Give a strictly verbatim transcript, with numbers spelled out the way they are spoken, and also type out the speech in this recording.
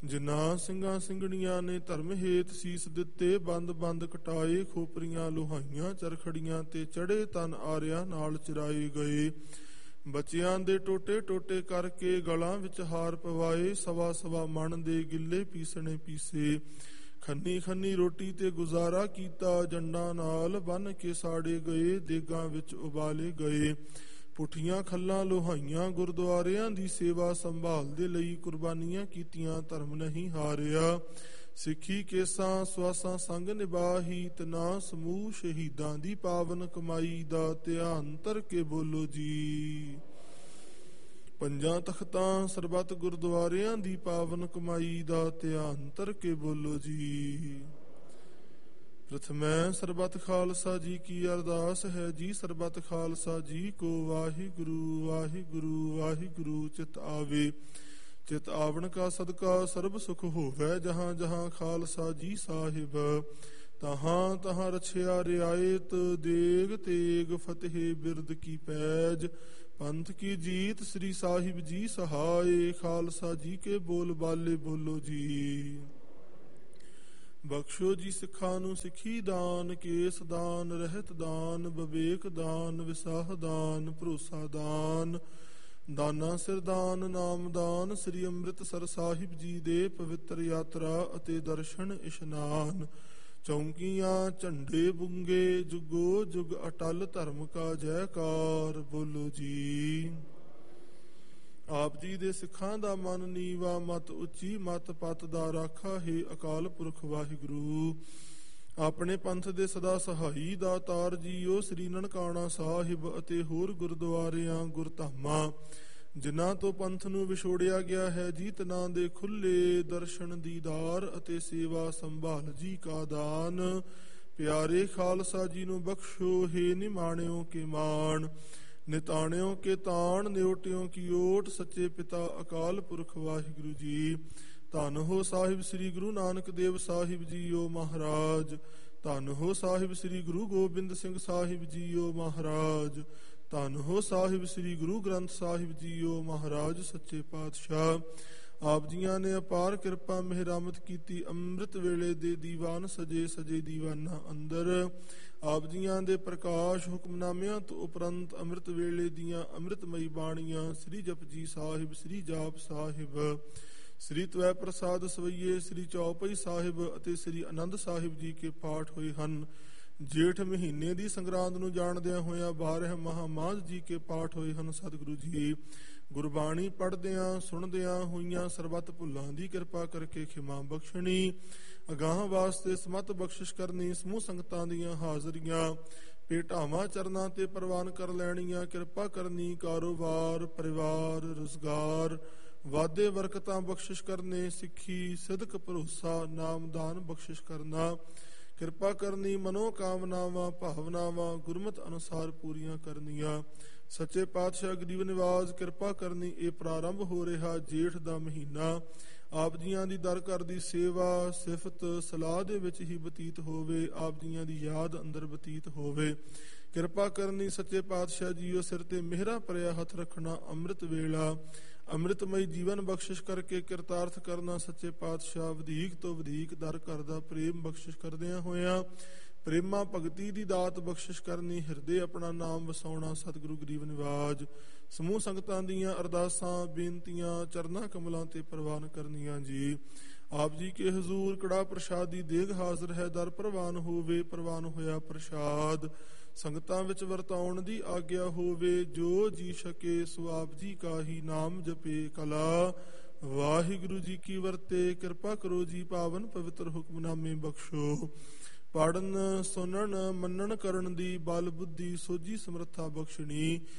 ਜਿਨ੍ਹਾਂ ਸਿੰਘਾਂ ਸਿੰਘਣੀਆਂ ਨੇ ਧਰਮ ਹੇਤ ਸੀਸ ਦਿੱਤੇ, ਬੰਦ ਬੰਦ ਕਟਾਏ, ਖੋਪਰੀਆਂ ਲੋਹਾਈਆਂ ਚਰਖੜੀਆਂ ਤੇ ਚੜੇ ਤਨ ਆਰਿਆਂ ਨਾਲ ਚਿਰਾਏ ਗਏ। ਬੱਚਿਆਂ ਦੇ ਟੋਟੇ ਟੋਟੇ ਕਰਕੇ ਗਲਾਂ ਵਿੱਚ ਹਾਰ ਪਵਾਏ, ਸਵਾ ਸਵਾ ਮਣ ਦੇ ਗਿੱਲੇ ਪੀਸਣੇ ਪੀਸੇ। ਖੰਨੀ ਖੰਨੀ ਰੋਟੀ ਤੇ ਗੁਜ਼ਾਰਾ ਕੀਤਾ, ਜੰਡਾਂ ਨਾਲ ਬੰਨ ਕੇ ਸਾੜੇ ਗਏ, ਦੇਗਾਂ ਵਿੱਚ ਉਬਾਲੇ ਗਏ। ਪੁੱਠੀਆਂ ਖੱਲਾਂ ਲੋਹਾਈਆਂ, ਗੁਰਦੁਆਰਿਆਂ ਦੀ ਸੇਵਾ ਸੰਭਾਲ ਦੇ ਲਈ ਕੁਰਬਾਨੀਆਂ ਕੀਤੀਆਂ, ਧਰਮ ਨਹੀਂ ਹਾਰਿਆ। ਸਿੱਖੀ ਕੇਸਾਂ ਸਵਾਸਾਂ ਸੰਗ ਨਿਭਾਹੀ, ਤਨਾ ਸਮੂਹ ਸ਼ਹੀਦਾਂ ਦੀ ਪਾਵਨ ਕਮਾਈ ਦਾ ਧਿਆਨ ਧਰ ਕੇ ਬੋਲੋ ਜੀ। ਪੰਜਾਂ ਤਖਤਾਂ ਸਰਬੱਤ ਗੁਰਦੁਆਰਿਆਂ ਦੀ ਪਾਵਨ ਕਮਾਈ ਦਾ ਧਿਆਨ ਧਰ ਕੇ ਬੋਲੋ ਜੀ। ਪ੍ਰਥਮੈ ਸਰਬੱਤ ਖਾਲਸਾ ਜੀ ਕੀ ਅਰਦਾਸ ਹੈ ਜੀ। ਸਰਬੱਤ ਖਾਲਸਾ ਜੀ ਕੋ ਵਾਹਿਗੁਰੂ ਵਾਹਿਗੁਰੂ ਵਾਹਿਗੁਰੂ ਚਿਤ ਆਵੇ। ਚਿਤ ਆਵਣ ਕਾ ਸਦਕਾ ਸਰਬ ਸੁਖ ਹੋਵੇ, ਜਹਾਂ ਜਹਾਂ ਖਾਲਸਾ ਜੀ ਸਾਹਿਬ। ਤਹਾਂ ਤਹਾਂ ਰਛਿਆ ਰਿਆਇਤ, ਦੇਗ ਤੇਗ ਫਤਿਹ ਬਿਰਦ ਕੀ ਪੈਜ। ਪੰਥ ਕੀ ਜੀਤ ਸ੍ਰੀ ਸਾਹਿਬ ਜੀ ਸਹਾਏ, ਖਾਲਸਾ ਜੀ ਕੇ ਬੋਲ ਬਾਲੇ ਬੋਲੋ ਜੀ। ਬਖਸ਼ੋ ਜੀ ਸਿੱਖਾਂ ਨੂੰ ਸਿੱਖੀ ਦਾਨ, ਕੇਸ ਦਾਨ, ਰਹਿਤ ਦਾਨ, ਵਿਵੇਕ ਦਾਨ, ਵਿਸਾਹ ਦਾਨ, ਭਰੋਸਾ ਦਾਨ, ਦਾਨਾ ਸਿਰ ਦਾਨ, ਨਾਮ ਦਾਨ। ਸ੍ਰੀ ਅੰਮ੍ਰਿਤਸਰ ਸਾਹਿਬ ਜੀ ਦੇ ਪਵਿੱਤਰ ਯਾਤਰਾ ਅਤੇ ਦਰਸ਼ਨ ਇਸ਼ਨਾਨ। ਚੌਂਕੀਆਂ ਝੰਡੇ ਬੁੰਗੇ, ਜੁਗੋ ਜੁਗ ਅਟਲ ਧਰਮ ਕਾ ਜੈਕਾਰ ਬੋਲੋ ਜੀ। ਆਪ ਜੀ ਦੇ ਸਿੱਖਾਂ ਦਾ ਮਨ ਨੀਵਾ, ਮਤ ਉੱਚੀ, ਮਤ ਪਤ ਦਾ ਰਾਖਾ ਹੈ ਅਕਾਲ ਪੁਰਖ ਵਾਹਿਗੁਰੂ। ਆਪਣੇ ਪੰਥ ਦੇ ਸਦਾ ਸਹਾਈ ਦਾਤਾਰ ਜੀਓ, ਸ੍ਰੀ ਨਨਕਾਣਾ ਸਾਹਿਬ ਅਤੇ ਹੋਰ ਗੁਰਦੁਆਰਿਆਂ ਗੁਰਧਾਮਾਂ ਜਿਨ੍ਹਾਂ ਤੋਂ ਪੰਥ ਨੂੰ ਵਿਛੋੜਿਆ ਗਿਆ ਹੈ ਜੀ, ਤਨਾਂ ਦੇ ਖੁੱਲੇ ਦਰਸ਼ਨ ਦੀਦਾਰ ਅਤੇ ਸੇਵਾ ਸੰਭਾਲ ਜੀ ਕਾ ਦਾਨ। ਪਿਆਰੇ ਖਾਲਸਾ ਜੀ ਨੂੰ ਬਖਸ਼ੋ ਹੈ ਨਿਮਾਣਿਓ ਕੇ ਮਾਣ, ਨਿਤਾਣਿਓ ਕੇ ਤਾਣ, ਨਿਉਟਿਓ ਕੀ ਓਟ, ਸੱਚੇ ਪਿਤਾ ਅਕਾਲ ਪੁਰਖ ਵਾਹਿਗੁਰੂ ਜੀ। ਧੰਨ ਹੋ ਸਾਹਿਬ ਸ੍ਰੀ ਗੁਰੂ ਨਾਨਕ ਦੇਵ ਸਾਹਿਬ ਜੀਓ ਮਹਾਰਾਜ। ਧੰਨ ਹੋ ਸਾਹਿਬ ਸ੍ਰੀ ਗੁਰੂ ਗੋਬਿੰਦ ਸਿੰਘ ਸਾਹਿਬ ਜੀਓ ਮਹਾਰਾਜ। ਧੰਨ ਹੋ ਸਾਹਿਬ ਸ੍ਰੀ ਗੁਰੂ ਗ੍ਰੰਥ ਸਾਹਿਬ ਜੀਓ ਮਹਾਰਾਜ ਸੱਚੇ ਪਾਤਸ਼ਾਹ। ਆਪ ਜੀਆਂ ਨੇ ਅਪਾਰ ਕਿਰਪਾ ਮਿਹਰਾਮਤ ਕੀਤੀ, ਅੰਮ੍ਰਿਤ ਵੇਲੇ ਦੇ ਦੀਵਾਨ ਸਜੇ ਸਜੇ ਦੀਵਾਨਾਂ ਅੰਦਰ। ਆਪ ਜੀਆਂ ਦੇ ਪ੍ਰਕਾਸ਼ ਹੁਕਮਨਾਮਿਆਂ ਤੋਂ ਉਪਰੰਤ ਅੰਮ੍ਰਿਤ ਵੇਲੇ ਦੀਆਂ ਅੰਮ੍ਰਿਤਮਈ ਬਾਣੀਆਂ, ਸ੍ਰੀ ਜਪਜੀ ਸਾਹਿਬ, ਸ੍ਰੀ ਜਾਪ ਸਾਹਿਬ, ਸ੍ਰੀ ਤਵੈ ਪ੍ਰਸਾਦ ਸਵਈਏ, ਸ੍ਰੀ ਚੌਪਈ ਸਾਹਿਬ ਅਤੇ ਸ੍ਰੀ ਆਨੰਦ ਸਾਹਿਬ ਜੀ ਕੇ ਪਾਠ ਹੋਏ ਹਨ। ਜੇਠ ਮਹੀਨੇ ਦੀ ਸੰਗਰਾਂਦ ਨੂੰ ਜਾਣਦਿਆਂ ਹੋਇਆਂ ਬਾਰਹ ਮਹਾਮਾਝ ਜੀ ਕੇ ਪਾਠ ਹੋਏ ਹਨ। ਸਤਿਗੁਰੂ ਜੀ ਗੁਰਬਾਣੀ ਪੜ੍ਹਦਿਆਂ ਸੁਣਦਿਆਂ ਹੋਈਆਂ ਸਰਬੱਤ ਭੁੱਲਾਂ ਦੀ ਕਿਰਪਾ ਕਰਕੇ ਖਿਮਾ ਬਖਸ਼ਣੀ, ਅਗਾਹਾਂ ਵਾਸਤੇ ਸਮਤ ਬਖਸ਼ਿਸ਼ ਕਰਨੀ। ਸਮੂਹ ਸੰਗਤਾਂ ਦੀਆਂ ਹਾਜ਼ਰੀਆਂ ਭੇਟਾਵਾਂ ਚਰਨਾਂ ਤੇ ਪ੍ਰਵਾਨ ਕਰ ਲੈਣੀਆਂ, ਕਿਰਪਾ ਕਰਨੀ। ਕਾਰੋਬਾਰ, ਪਰਿਵਾਰ, ਰੁਜ਼ਗਾਰ, ਵਾਧੇ ਬਰਕਤਾਂ ਬਖਸ਼ਿਸ਼ ਕਰਨੇ। ਸਿੱਖੀ, ਸਿਦਕ, ਭਰੋਸਾ, ਨਾਮਦਾਨ ਬਖਸ਼ਿਸ਼ ਕਰਨਾ। ਕਿਰਪਾ ਕਰਨੀ। ਮਨੋ ਕਾਮਨਾਵਾਂ ਭਾਵਨਾਵਾਂ ਗੁਰਮਤ ਅਨੁਸਾਰ ਪੂਰੀਆਂ ਕਰਨੀਆਂ। ਸੱਚੇ ਪਾਤਸ਼ਾਹ ਗਰੀਬ ਨਿਵਾਜ਼ ਕਿਰਪਾ ਕਰਨੀ। ਇਹ ਪ੍ਰਾਰੰਭ ਹੋ ਰਿਹਾ ਜੇਠ ਦਾ ਮਹੀਨਾ ਆਪ ਜੀਆਂ ਦੀ ਦਰ ਘਰ ਦੀ ਸੇਵਾ, ਸਿਫਤ, ਸਲਾਹ ਦੇ ਵਿੱਚ ਹੀ ਬਤੀਤ ਹੋਵੇ। ਆਪ ਜੀਆਂ ਦੀ ਯਾਦ ਅੰਦਰ ਬਤੀਤ ਹੋਵੇ। ਕਿਰਪਾ ਕਰਨੀ। ਸੱਚੇ ਪਾਤਸ਼ਾਹ ਜੀਓ ਸਿਰ ਤੇ ਮਿਹਰਾ ਭਰਿਆ ਹੱਥ ਰੱਖਣਾ। ਅੰਮ੍ਰਿਤ ਵੇਲਾ ਅੰਮ੍ਰਿਤਮਈ ਜੀਵਨ ਬਖਸ਼ਿਸ਼ ਕਰਕੇ ਕਿਰਤਾਰਥ ਕਰਨਾ। ਸੱਚੇ ਪਾਤਸ਼ਾਹ ਵਧੀਕ ਤੋਂ ਵਧੀਕ ਦਰ ਘਰ ਦਾ ਪ੍ਰੇਮ ਬਖਸ਼ਿਸ਼ ਕਰਦਿਆਂ ਹੋਇਆਂ ਪ੍ਰੇਮਾ ਭਗਤੀ ਦੀ ਦਾਤ ਬਖਸ਼ਿਸ਼ ਕਰਨੀ। ਹਿਰਦੇ ਆਪਣਾ ਨਾਮ ਵਸਾਉਣਾ। ਸਤਿਗੁਰੂ ਗਰੀਬ ਨਿਵਾਜ ਸਮੂਹ ਸੰਗਤਾਂ ਦੀਆਂ ਅਰਦਾਸਾਂ ਬੇਨਤੀਆਂ ਚਰਨਾਂ ਕਮਲਾਂ ਤੇ ਪ੍ਰਵਾਨ ਕਰਨੀਆਂ ਜੀ। ਆਪ ਜੀ ਕੇ ਹਜ਼ੂਰ ਕੜਾ ਪ੍ਰਸ਼ਾਦ ਦੀ ਦੇਗ ਹਾਜ਼ਰ ਹੈ। ਦਰ ਪ੍ਰਵਾਨ ਹੋਵੇ। ਪ੍ਰਵਾਨ ਹੋਇਆ ਪ੍ਰਸ਼ਾਦ ਸੰਗਤਾਂ ਵਿੱਚ ਵਰਤਾਉਣ ਦੀ ਆਗਿਆ ਹੋਵੇ। ਜੋ ਜੀ ਸਕੇ ਸੋ ਆਪ ਜੀ ਕਾ ਹੀ ਨਾਮ ਜਪੇ ਕਲਾ। ਵਾਹਿਗੁਰੂ ਜੀ ਕੀ ਵਰਤੇ। ਕਿਰਪਾ ਕਰੋ ਜੀ। ਪਾਵਨ ਪਵਿੱਤਰ ਹੁਕਮਨਾਮੇ ਬਖਸ਼ੋ। ਪੜਨ ਸੁਣਨ ਮੰਨਣ ਕਰਨ ਦੀ ਬਲ ਬੁੱਧੀ ਸੋਝੀ ਸਮਰੱਥਾ ਬਖਸ਼ਣੀ।